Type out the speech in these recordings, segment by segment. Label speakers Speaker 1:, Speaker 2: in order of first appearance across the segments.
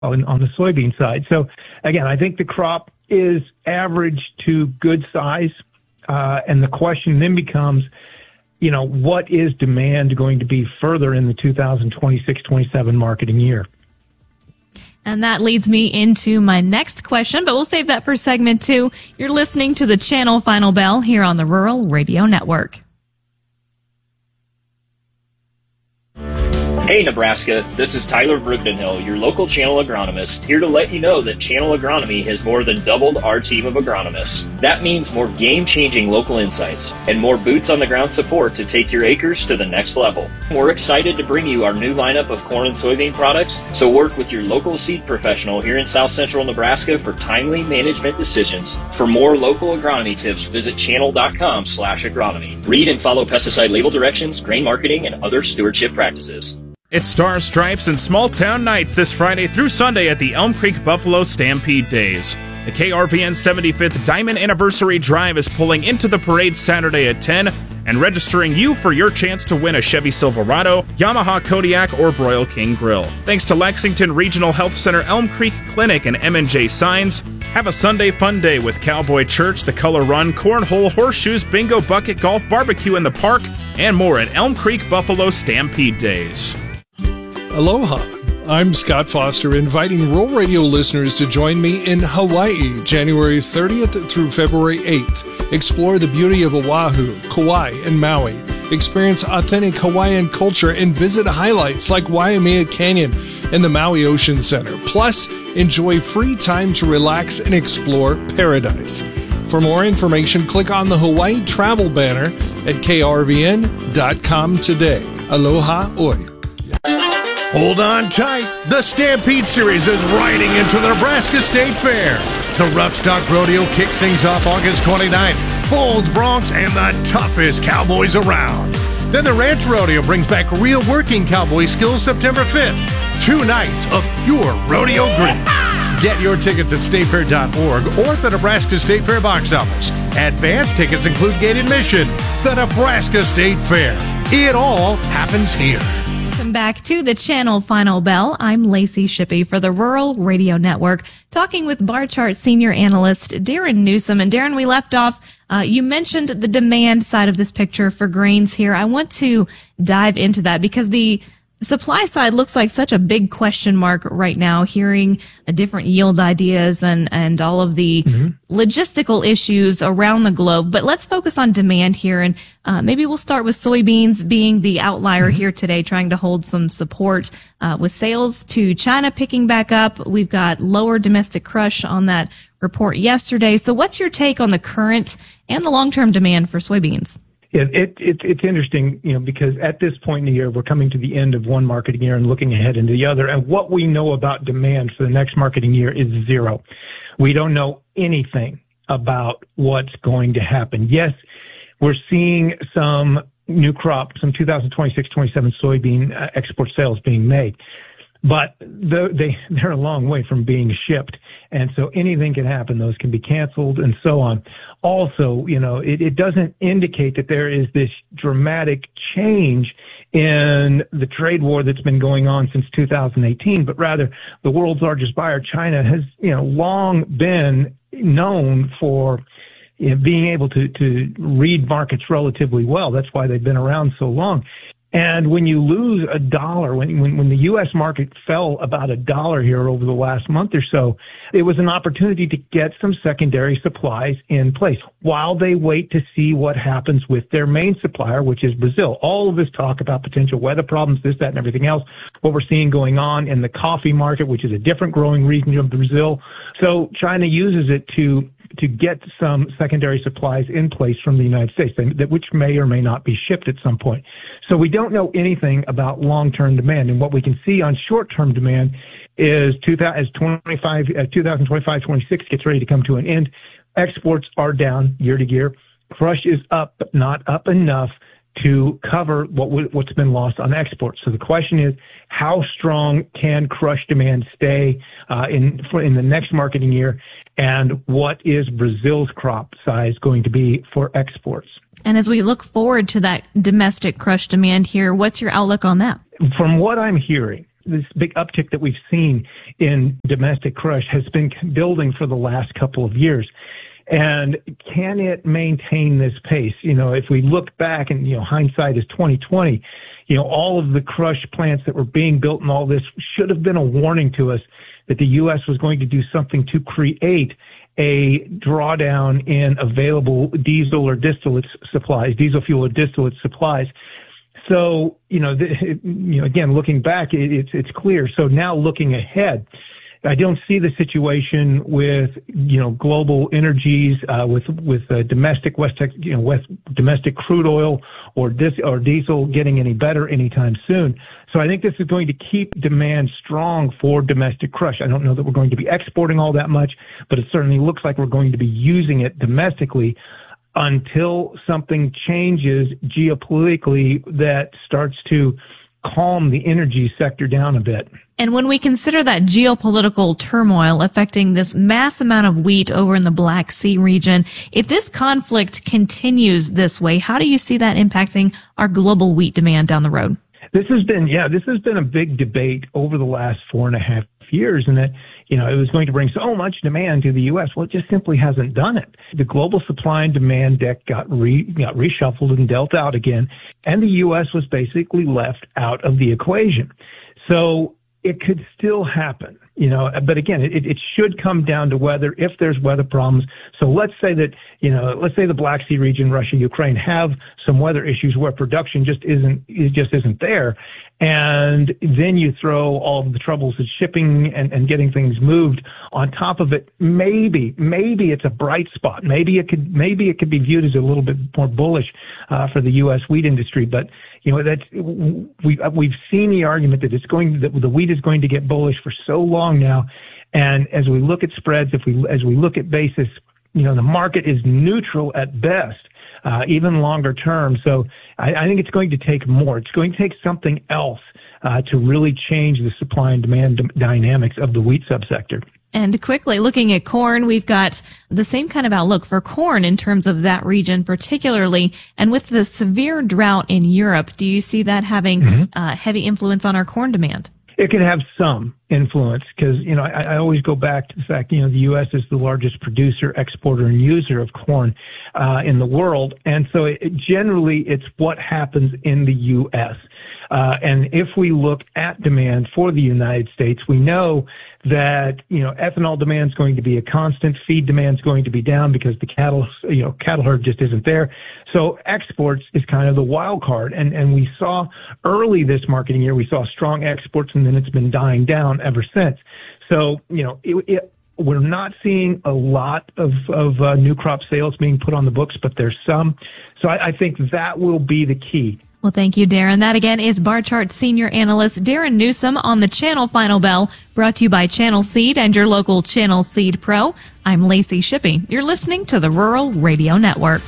Speaker 1: on the soybean side. So again, I think the crop is average to good size. And the question then becomes, what is demand going to be further in the 2026-27 marketing year?
Speaker 2: And that leads me into my next question, but we'll save that for segment 2. You're listening to the Channel Final Bell here on the Rural Radio Network.
Speaker 3: Hey Nebraska, this is Tyler Brugdenhill, your local Channel agronomist, here to let you know that Channel Agronomy has more than doubled our team of agronomists. That means more game-changing local insights and more boots-on-the-ground support to take your acres to the next level. We're excited to bring you our new lineup of corn and soybean products, so work with your local seed professional here in South Central Nebraska for timely management decisions. For more local agronomy tips, visit channel.com/agronomy. Read and follow pesticide label directions, grain marketing, and other stewardship practices.
Speaker 4: It's Stars, Stripes, and Small Town Nights this Friday through Sunday at the Elm Creek Buffalo Stampede Days. The KRVN 75th Diamond Anniversary Drive is pulling into the parade Saturday at 10 and registering you for your chance to win a Chevy Silverado, Yamaha Kodiak, or Broil King Grill. Thanks to Lexington Regional Health Center, Elm Creek Clinic, and M&J Signs. Have a Sunday fun day with Cowboy Church, the Color Run, Cornhole, Horseshoes, Bingo, Bucket Golf, Barbecue in the Park, and more at Elm Creek Buffalo Stampede Days.
Speaker 5: Aloha. I'm Scott Foster, inviting Rural Radio listeners to join me in Hawaii, January 30th through February 8th. Explore the beauty of Oahu, Kauai, and Maui. Experience authentic Hawaiian culture and visit highlights like Waimea Canyon and the Maui Ocean Center. Plus, enjoy free time to relax and explore paradise. For more information, click on the Hawaii travel banner at krvn.com today. Aloha oi.
Speaker 6: Hold on tight. The Stampede Series is riding into the Nebraska State Fair. The Rough Stock Rodeo kicks things off August 29th. Bulls, Broncs, and the toughest cowboys around. Then the Ranch Rodeo brings back real working cowboy skills September 5th. 2 nights of pure rodeo grit. Get your tickets at statefair.org or at the Nebraska State Fair box office. Advance tickets include gate admission. The Nebraska State Fair. It all happens here.
Speaker 2: Welcome back to the Channel Final Bell. I'm Lacey Shippey for the Rural Radio Network, talking with Bar Chart Senior Analyst Darren Newsom. And Darren, we left off, you mentioned the demand side of this picture for grains here. I want to dive into that because the supply side looks like such a big question mark right now, hearing different yield ideas and all of the logistical issues around the globe. But let's focus on demand here. And maybe we'll start with soybeans being the outlier here today, trying to hold some support with sales to China picking back up. We've got lower domestic crush on that report yesterday. So what's your take on the current and the long-term demand for soybeans?
Speaker 1: Yeah, it's interesting, because at this point in the year, we're coming to the end of one marketing year and looking ahead into the other. And what we know about demand for the next marketing year is zero. We don't know anything about what's going to happen. Yes, we're seeing some new crop, some 2026-27 soybean export sales being made. But they're a long way from being shipped. And so anything can happen. Those can be canceled and so on. Also, it doesn't indicate that there is this dramatic change in the trade war that's been going on since 2018, but rather the world's largest buyer, China, has, long been known for being able to read markets relatively well. That's why they've been around so long. And when you lose $1, when the U.S. market fell about $1 here over the last month or so, it was an opportunity to get some secondary supplies in place while they wait to see what happens with their main supplier, which is Brazil. All of this talk about potential weather problems, this, that, and everything else, what we're seeing going on in the coffee market, which is a different growing region of Brazil. So China uses it to get some secondary supplies in place from the United States, which may or may not be shipped at some point. So we don't know anything about long-term demand. And what we can see on short-term demand is as 2025-26 gets ready to come to an end, exports are down year to year. Crush is up, but not up enough to cover what's been lost on exports. So the question is, how strong can crush demand stay in the next marketing year? And what is Brazil's crop size going to be for exports?
Speaker 2: And as we look forward to that domestic crush demand here, what's your outlook on that?
Speaker 1: From what I'm hearing, This big uptick that we've seen in domestic crush has been building for the last couple of years. And can it maintain this pace? If we look back and, hindsight is 2020, all of the crush plants that were being built and all this should have been a warning to us that the U.S. was going to do something to create a drawdown in available diesel or distillate supplies, diesel fuel or distillate supplies. So, again, looking back, it's clear. So now looking ahead, I don't see the situation with, global energies, with domestic domestic crude oil or diesel getting any better anytime soon. So I think this is going to keep demand strong for domestic crush. I don't know that we're going to be exporting all that much, but it certainly looks like we're going to be using it domestically until something changes geopolitically that starts to calm the energy sector down a bit.
Speaker 2: And when we consider that geopolitical turmoil affecting this mass amount of wheat over in the Black Sea region, if this conflict continues this way, how do you see that impacting our global wheat demand down the road?
Speaker 1: This has been a big debate over the last 4.5 years, and that, it was going to bring so much demand to the U.S. Well, it just simply hasn't done it. The global supply and demand deck got reshuffled and dealt out again, and the U.S. was basically left out of the equation. So it could still happen, but again, it should come down to weather if there's weather problems. So let's say that, let's say the Black Sea region, Russia, Ukraine have some weather issues where production just isn't there. And then you throw all of the troubles of shipping and getting things moved on top of it. Maybe it's a bright spot. Maybe it could be viewed as a little bit more bullish, for the U.S. wheat industry. But, we've seen the argument that that the wheat is going to get bullish for so long now. And as we look at spreads, as we look at basis, the market is neutral at best, even longer term. So I think it's going to take more. It's going to take something else to really change the supply and demand dynamics of the wheat subsector.
Speaker 2: And quickly looking at corn, we've got the same kind of outlook for corn in terms of that region particularly. And with the severe drought in Europe, do you see that having heavy influence on our corn demand?
Speaker 1: It can have some influence because, I always go back to the fact, the U.S. is the largest producer, exporter, and user of corn in the world. And so generally it's what happens in the U.S. And if we look at demand for the United States, we know that, ethanol demand is going to be a constant. Feed demand is going to be down because the cattle herd just isn't there. So exports is kind of the wild card. And we saw early this marketing year, we saw strong exports, and then it's been dying down ever since. So, we're not seeing a lot of new crop sales being put on the books, but there's some. So I think that will be the key.
Speaker 2: Well, thank you, Darren. That again is Barchart Senior Analyst Darren Newsom on the Channel Final Bell, brought to you by Channel Seed and your local Channel Seed Pro. I'm Lacey Shippey. You're listening to the Rural Radio Network.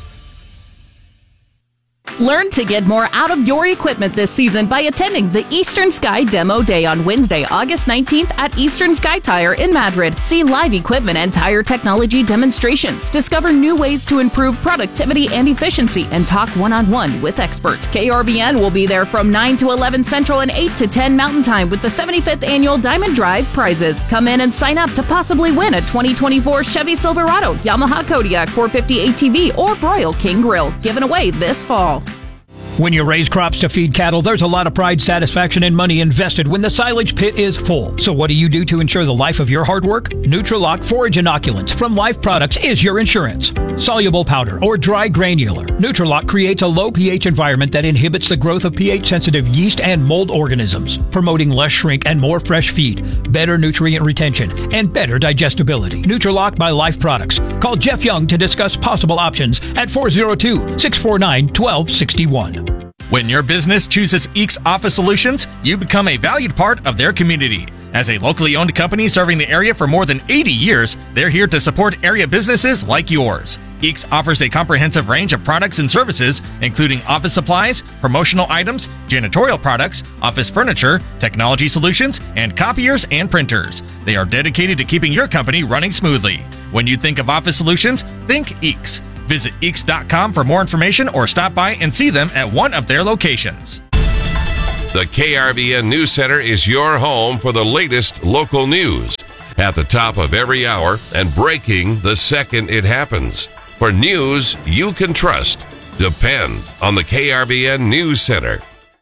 Speaker 7: Learn to get more out of your equipment this season by attending the Eastern Sky Demo Day on Wednesday, August 19th at Eastern Sky Tire in Madrid. See live equipment and tire technology demonstrations. Discover new ways to improve productivity and efficiency and talk one-on-one with experts. KRBN will be there from 9 to 11 Central and 8 to 10 Mountain Time with the 75th Annual Diamond Drive prizes. Come in and sign up to possibly win a 2024 Chevy Silverado, Yamaha Kodiak 450 ATV, or Royal King Grill, given away this fall.
Speaker 8: When you raise crops to feed cattle, there's a lot of pride, satisfaction, and money invested when the silage pit is full. So what do you do to ensure the life of your hard work? Nutrilok Forage Inoculants from Life Products is your insurance. Soluble powder or dry granular, Nutrilok creates a low pH environment that inhibits the growth of pH-sensitive yeast and mold organisms, promoting less shrink and more fresh feed, better nutrient retention, and better digestibility. Nutrilok by Life Products. Call Jeff Young to discuss possible options at 402-649-1261.
Speaker 9: When your business chooses Eeks Office Solutions, you become a valued part of their community. As a locally owned company serving the area for more than 80 years, they're here to support area businesses like yours. Eeks offers a comprehensive range of products and services, including office supplies, promotional items, janitorial products, office furniture, technology solutions, and copiers and printers. They are dedicated to keeping your company running smoothly. When you think of office solutions, think Eeks. Visit Eeks.com for more information or stop by and see them at one of their locations.
Speaker 10: The KRVN News Center is your home for the latest local news. At the top of every hour and breaking the second it happens. For news you can trust, depend on the KRVN News Center.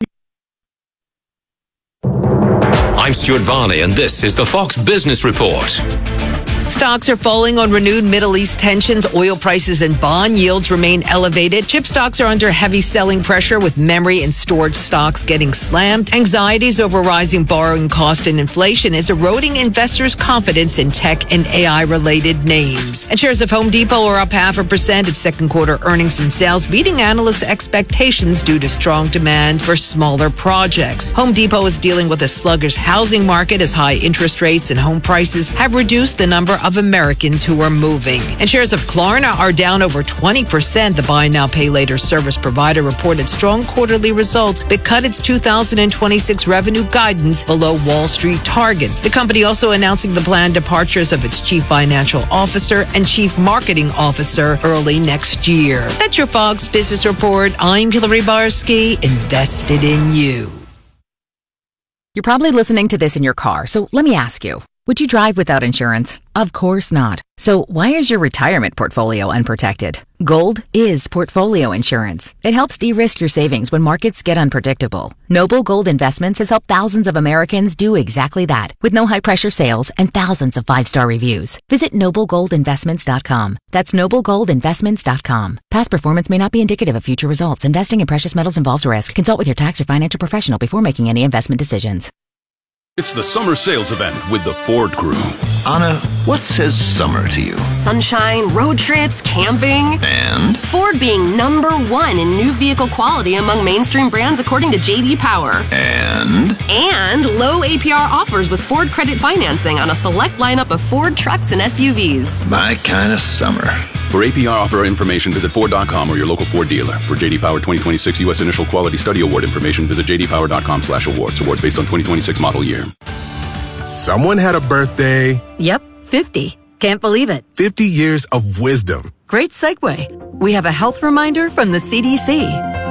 Speaker 11: I'm Stuart Varney, and this is the Fox Business Report.
Speaker 12: Stocks are falling on renewed Middle East tensions. Oil prices and bond yields remain elevated. Chip stocks are under heavy selling pressure, with memory and storage stocks getting slammed. Anxieties over rising borrowing cost and inflation is eroding investors' confidence in tech and AI-related names. And shares of Home Depot are up 0.5% its second quarter earnings and sales, beating analysts' expectations due to strong demand for smaller projects. Home Depot is dealing with a sluggish housing market as high interest rates and home prices have reduced the number of Americans who are moving. And shares of Klarna are down over 20%. The buy now, pay later service provider reported strong quarterly results but cut its 2026 revenue guidance below Wall Street targets. The company also announcing the planned departures of its chief financial officer and chief marketing officer early next year. That's your Fox Business Report. I'm Hillary Barsky, invested in you.
Speaker 13: You're probably listening to this in your car, so let me ask you. Would you drive without insurance? Of course not. So why is your retirement portfolio unprotected? Gold is portfolio insurance. It helps de-risk your savings when markets get unpredictable. Noble Gold Investments has helped thousands of Americans do exactly that, with no high-pressure sales and thousands of 5-star reviews. Visit noblegoldinvestments.com. That's noblegoldinvestments.com. Past performance may not be indicative of future results. Investing in precious metals involves risk. Consult with your tax or financial professional before making any investment decisions.
Speaker 14: It's the summer sales event with the Ford Crew.
Speaker 15: Anna, what says summer to you?
Speaker 16: Sunshine, road trips, camping.
Speaker 15: And?
Speaker 16: Ford being #1 in new vehicle quality among mainstream brands according to J.D. Power.
Speaker 15: And?
Speaker 16: And low APR offers with Ford credit financing on a select lineup of Ford trucks and SUVs.
Speaker 15: My kind of summer.
Speaker 14: For APR offer information, visit Ford.com or your local Ford dealer. For J.D. Power 2026 U.S. Initial Quality Study Award information, visit jdpower.com/awards. Awards based on 2026 model year.
Speaker 17: Someone had a birthday.
Speaker 18: Yep, 50. Can't believe it.
Speaker 17: 50 years of wisdom.
Speaker 18: Great segue. We have a health reminder from the CDC.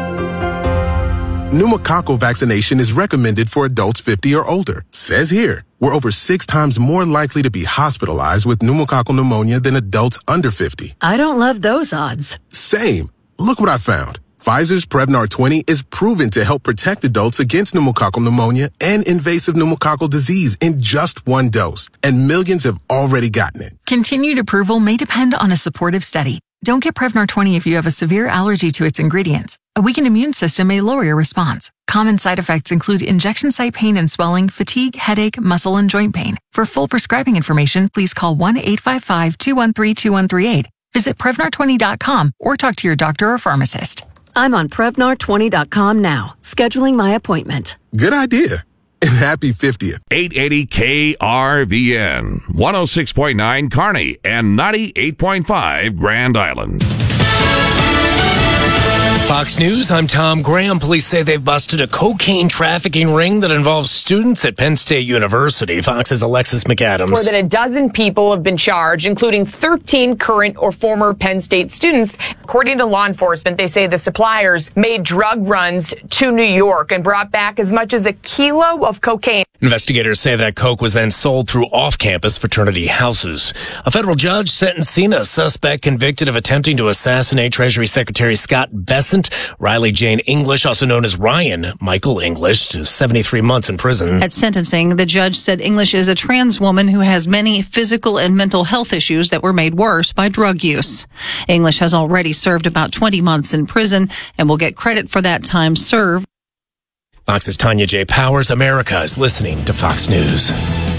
Speaker 17: Pneumococcal vaccination is recommended for adults 50 or older. Says here, we're over 6 times more likely to be hospitalized with pneumococcal pneumonia than adults under 50.
Speaker 18: I don't love those odds.
Speaker 17: Same. Look what I found. Pfizer's Prevnar 20 is proven to help protect adults against pneumococcal pneumonia and invasive pneumococcal disease in just 1 dose. And millions have already gotten it.
Speaker 19: Continued approval may depend on a supportive study. Don't get Prevnar 20 if you have a severe allergy to its ingredients. A weakened immune system may lower your response. Common side effects include injection site pain and swelling, fatigue, headache, muscle, and joint pain. For full prescribing information, please call 1-855-213-2138. Visit Prevnar20.com or talk to your doctor or pharmacist.
Speaker 18: I'm on Prevnar20.com now, scheduling my appointment.
Speaker 17: Good idea. And happy 50th.
Speaker 20: 880 KRVN, 106.9 Kearney, and 98.5 Grand Island.
Speaker 21: Fox News, I'm Tom Graham. Police say they've busted a cocaine trafficking ring that involves students at Penn State University. Fox's Alexis McAdams.
Speaker 22: More than a dozen people have been charged, including 13 current or former Penn State students. According to law enforcement, they say the suppliers made drug runs to New York and brought back as much as 1 kilo of cocaine.
Speaker 21: Investigators say that coke was then sold through off-campus fraternity houses. A federal judge sentencing a suspect convicted of attempting to assassinate Treasury Secretary Scott Bessent, Riley Jane English, also known as Ryan Michael English, to 73 months in prison.
Speaker 23: At sentencing, the judge said English is a trans woman who has many physical and mental health issues that were made worse by drug use. English has already served about 20 months in prison and will get credit for that time served.
Speaker 21: Fox's Tanya J. Powers. America is listening to Fox News.